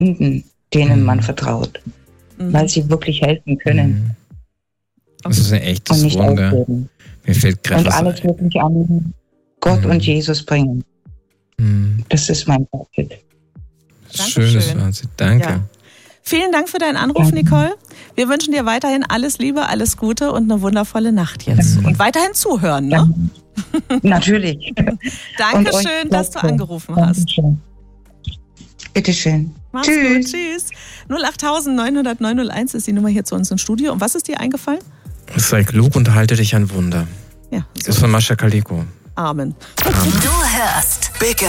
finden, denen man vertraut, weil sie wirklich helfen können. Das ist ein echtes Wunder. Aufgeben. Mir fällt gerade und alles wirklich an Gott und Jesus bringen. Das ist mein Fazit. Schönes Fazit, danke. Ja. Vielen Dank für deinen Anruf, Nicole. Wir wünschen dir weiterhin alles Liebe, alles Gute und eine wundervolle Nacht jetzt. Und weiterhin zuhören, ne? Natürlich. Dankeschön, dass du angerufen hast. Bitteschön. Mach's gut, tschüss. 08900 ist die Nummer hier zu uns im Studio. Und was ist dir eingefallen? Sei klug und halte dich an Wunder. Ja. Das ist von Mascha Kaleko. Amen. Du hörst Big